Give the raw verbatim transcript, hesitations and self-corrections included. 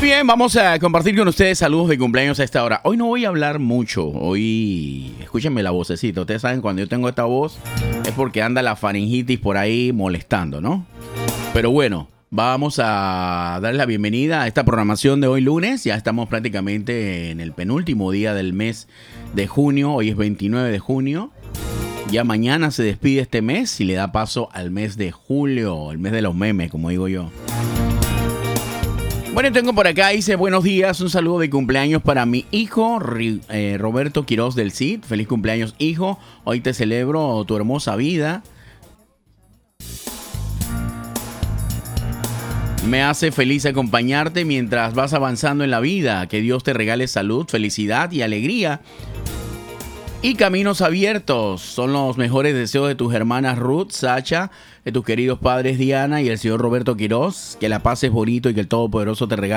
Bien, vamos a compartir con ustedes saludos de cumpleaños a esta hora. Hoy no voy a hablar mucho, hoy escúchenme la vocecita. Ustedes saben, cuando yo tengo esta voz es porque anda la faringitis por ahí molestando, ¿no? Pero bueno, vamos a darle la bienvenida a esta programación de hoy lunes. Ya estamos prácticamente en el penúltimo día del mes de junio. Hoy es veintinueve de junio. Ya mañana se despide este mes y le da paso al mes de julio, el mes de los memes, como digo yo. Bueno, tengo por acá, dice, buenos días, un saludo de cumpleaños para mi hijo, eh, Roberto Quiroz del C I D. Feliz cumpleaños, hijo. Hoy te celebro tu hermosa vida. Me hace feliz acompañarte mientras vas avanzando en la vida. Que Dios te regale salud, felicidad y alegría. Y caminos abiertos. Son los mejores deseos de tus hermanas Ruth, Sacha, de tus queridos padres Diana y el señor Roberto Quiroz. Que la pases bonito y que el Todopoderoso te regale